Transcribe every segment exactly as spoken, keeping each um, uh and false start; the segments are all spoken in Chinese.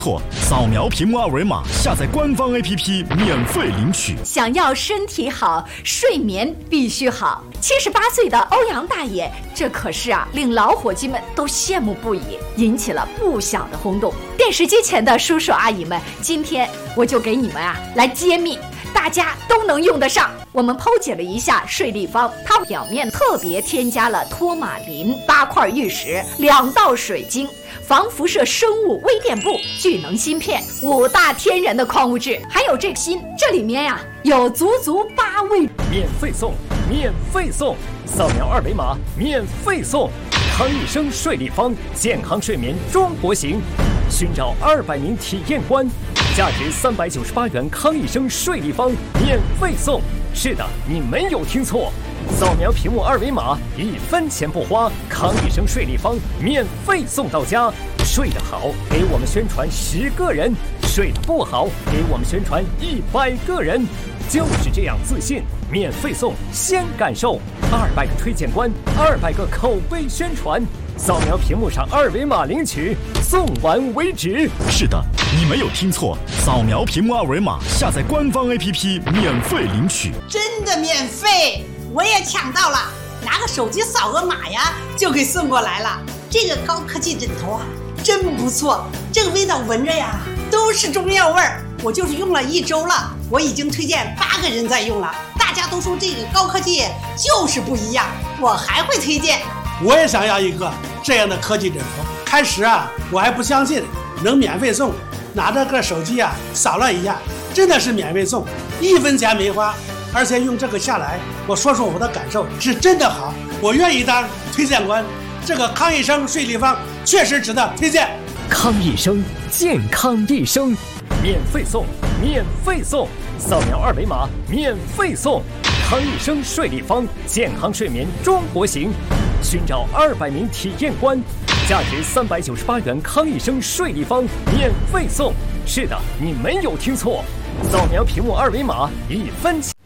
错，扫描屏幕二维码，下载官方 A P P 免费领取。 想要身体好，睡眠必须好。七十八岁的欧阳大爷，这可是啊，令老伙计们都羡慕不已，引起了不小的轰动。电视机前的叔叔阿姨们，今天我就给你们啊来揭秘，大家都能用得上。我们剖解了一下睡立方，它表面特别添加了托马林、八块玉石、两道水晶、防辐射生物微电布、聚能芯片、五大天然的矿物质，还有这个锌，这里面呀、啊、有足足八位。 免费送，免费送，扫描二维码免费送。康益生睡立方，健康睡眠中国行，寻找二百名体验官，价值三百九十八元。康益生睡立方免费送。是的，你没有听错，扫描屏幕二维码，一分钱不花，康益生睡立方免费送到家。睡得好，给我们宣传十个人；睡得不好，给我们宣传一百个人。就是这样自信，免费送，先感受。二百个推荐官，二百个口碑宣传。扫描屏幕上二维码领取，送完为止。 是的，你没有听错，扫描屏幕二维码，下载官方 A P P 免费领取。 真的免费，我也抢到了，拿个手机扫个码呀，就给送过来了。这个高科技枕头啊，真不错，这个味道闻着呀，都是中药味儿。我就是用了一周了，我已经推荐八个人在用了，大家都说这个高科技就是不一样，我还会推荐。 我也想要一个这样的科技枕头。开始啊，我还不相信能免费送，拿着个手机啊扫了一下，真的是免费送，一分钱没花，而且用这个下来，我说说我的感受，是真的好，我愿意当推荐官。这个康益生睡立方确实值得推荐。 康益生，健康一生，免费送，免费送，扫描二维码免费送。康益生睡立方，健康睡眠中国行，寻找二百名体验官，价值三百九十八元。康益生睡立方免费送。是的，你没有听错，扫描屏幕二维码，一分钱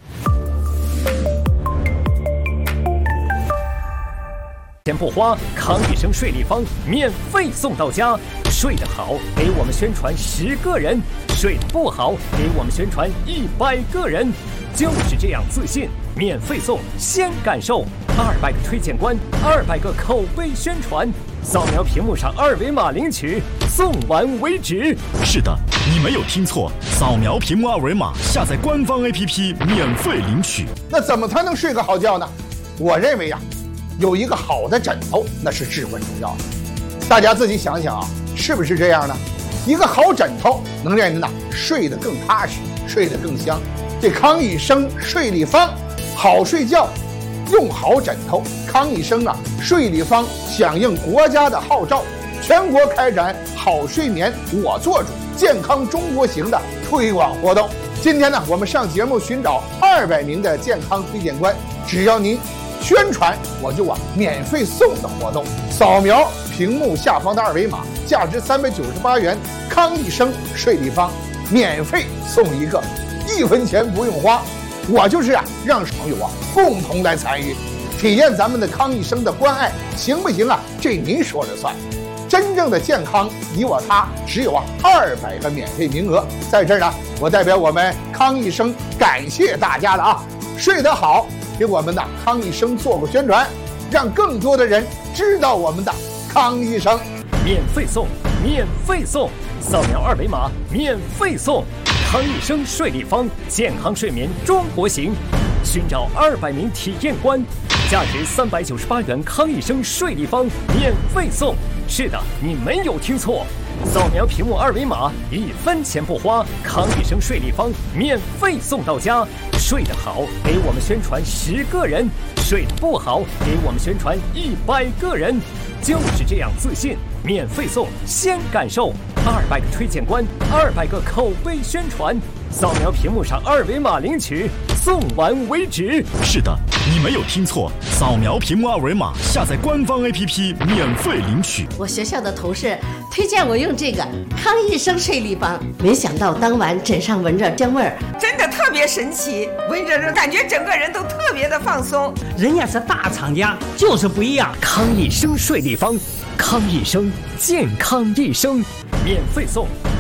钱不花，康益生睡立方免费送到家。睡得好，给我们宣传十个人；睡得不好，给我们宣传一百个人。就是这样自信，免费送，先感受。二百个推荐官，二百个口碑宣传。扫描屏幕上二维码领取，送完为止。 是的，你没有听错，扫描屏幕二维码，下载官方 A P P 免费领取。 那怎么才能睡个好觉呢？我认为呀、啊，有一个好的枕头那是至关重要的。大家自己想想啊，是不是这样呢？一个好枕头能让人呐睡得更踏实，睡得更香。这康益生睡立方，好睡觉用好枕头。康益生啊睡立方响应国家的号召，全国开展好睡眠我做主、健康中国行的推广活动。今天呢，我们上节目寻找二百名的健康推荐官，只要您宣传，我就啊免费送的活动。扫描屏幕下方的二维码，价值三百九十八元，康益生睡立方免费送一个，一分钱不用花。我就是啊让朋友啊共同来参与，体验咱们的康益生的关爱，行不行啊？这您说了算。真正的健康，你我他，只有啊二百个免费名额。在这儿呢，我代表我们康益生感谢大家了啊！睡得好，给我们的康益生做个宣传，让更多的人知道我们的康益生。 免费送，免费送，扫描二维码免费送。康益生睡立方，健康睡眠中国行，寻找二百名体验官，价值三百九十八元。康益生睡立方免费送。是的，你没有听错，扫描屏幕二维码，一分钱不花，康益生睡立方免费送到家。睡得好，给我们宣传十个人；睡得不好，给我们宣传一百个人。就是这样自信，免费送，先感受。二百个推荐官，二百个口碑宣传。扫描屏幕上二维码领取，送完为止。 是的，你没有听错，扫描屏幕二维码，下载官方 A P P 免费领取。 我学校的同事推荐我用这个康益生睡立方，没想到当晚枕上闻着香味儿， 真的特别神奇，闻着感觉整个人都特别的放松。 人家是大厂家，就是不一样。 康益生睡立方，康益生，健康一生，免费送。